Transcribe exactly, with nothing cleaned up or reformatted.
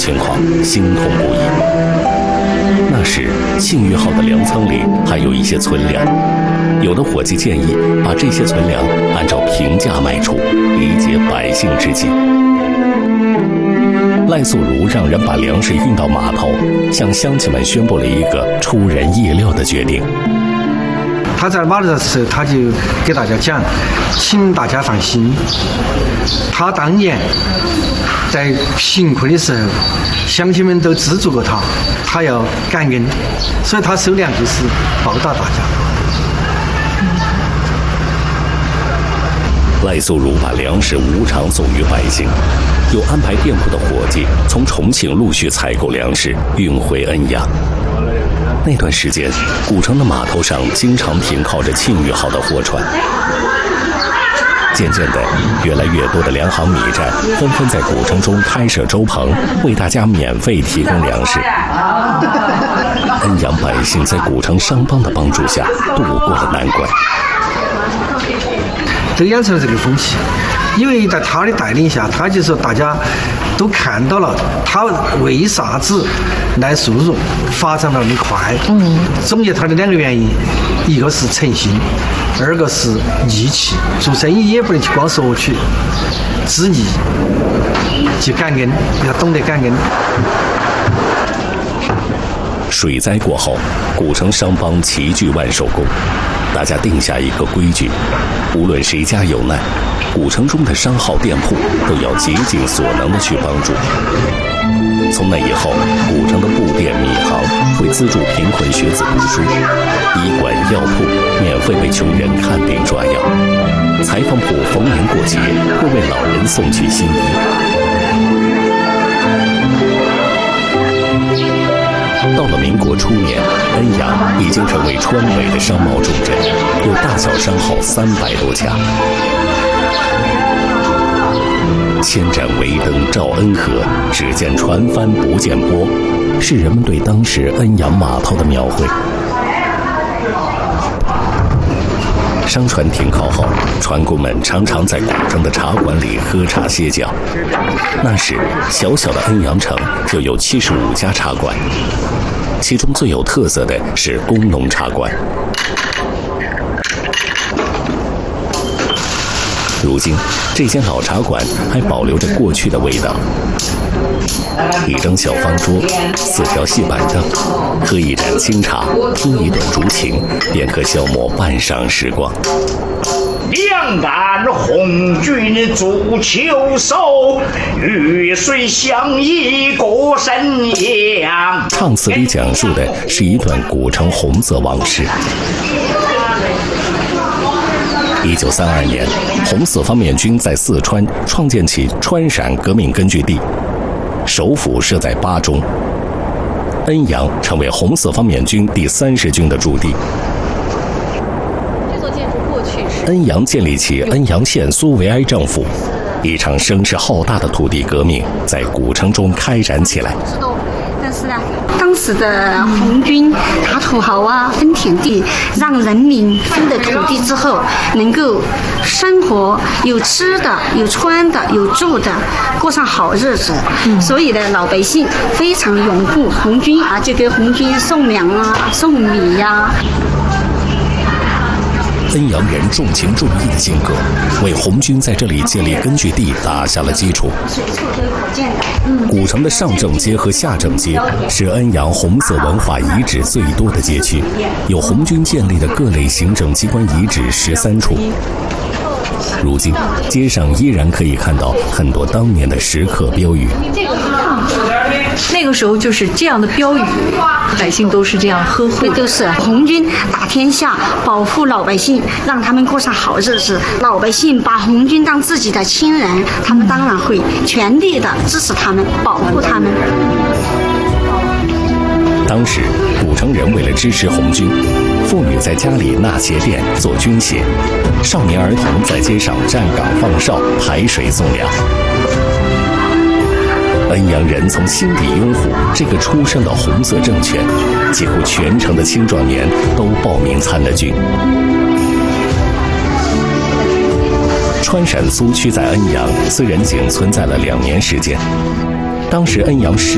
情况，心痛不已。那时，庆玉号的粮仓里还有一些存粮，有的伙计建议把这些存粮按照平价卖出，以解百姓之急。赖素如让人把粮食运到码头，向乡亲们宣布了一个出人意料的决定。 他在码头的时候，他就给大家讲，请大家放心，他当年在贫困的时候，乡亲们都资助过他，他要感恩，所以他收粮就是报答大家。 赖素如把粮食无偿送予百姓，又安排店铺的伙计从重庆陆续采购粮食，运回恩阳。那段时间，古城的码头上经常停靠着庆玉号的货船。渐渐的，越来越多的粮行米站纷纷在古城中开设粥棚，为大家免费提供粮食。恩阳百姓在古城商帮的帮助下度过了难关， 都养成了这个风气。因为在他的带领下，他就说大家都看到了他为啥子来速入发展的那么快。嗯，总结他的两个原因，一个是诚心，二个是义气。做生意也不能去光索取，知义就感恩，要懂得感恩。 水灾过后，古城商帮齐聚万寿宫，大家定下一个规矩：无论谁家有难，古城中的商号店铺都要竭尽所能的去帮助。从那以后，古城的布店、米行会资助贫困学子读书，医馆、药铺免费为穷人看病抓药，裁缝铺逢年过节会为老人送去新衣。到了民国初年，恩阳已经成为川北的商贸重镇，有大小商号三百多家。千盏围灯照恩河，只见船帆不见波，是人们对当时恩阳码头的描绘。商船停靠后，船工们常常在古城的茶馆里喝茶歇脚。那时，小小的恩阳城就有七十五家茶馆，其中最有特色的是工农茶馆。如今，这间老茶馆还保留着过去的味道。一张小方桌，四条细板凳，喝一盏清茶，听一段竹琴，便可消磨半晌时光。 两岸红军足球手，与水相依过生阳。 唱词里讲述的是一段古城红色往事。一九三二年，红四方面军在四川创建起川陕革命根据地，首府设在巴中，恩阳成为红四方面军第三十军的驻地。 这座建筑过去是恩阳建立起恩阳县苏维埃政府，一场声势浩大的土地革命在古城中开展起来。 但是呢，当时的红军打土豪啊，分田地，让人民分了土地之后，能够生活有吃的、有穿的、有住的，过上好日子。嗯、所以呢，老百姓非常拥护红军啊，就给红军送粮啊、送米呀、啊。 恩阳人重情重义的性格，为红军在这里建立根据地打下了基础。古城的上正街和下正街是恩阳红色文化遗址最多的街区，有红军建立的各类行政机关遗址十三处。如今，街上依然可以看到很多当年的石刻标语。 那个时候就是这样的标语，百姓都是这样呵护的。 都是红军打天下，保护老百姓，让他们过上好日子。老百姓把红军当自己的亲人，他们当然会全力的支持他们，保护他们。 当时，古城人为了支持红军，妇女在家里纳鞋垫做军鞋，少年儿童在街上站岗放哨，排水送粮。恩阳人从心底拥护这个出生的红色政权，几乎全城的青壮年都报名参了军。川陕苏区在恩阳虽然仅存在了两年时间，当时恩阳十